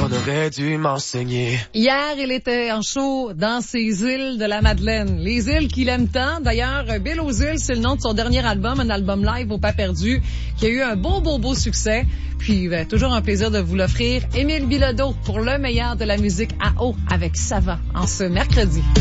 On aurait dû m'enseigner. Hier, il était en show dans ces îles de la Madeleine. Les îles qu'il aime tant. D'ailleurs, Bill aux îles, c'est le nom de son dernier album, un album live au pas perdu, qui a eu un beau succès. Puis, toujours un plaisir de vous l'offrir. Émile Bilodeau pour le meilleur de la musique à eau avec Sava en ce mercredi.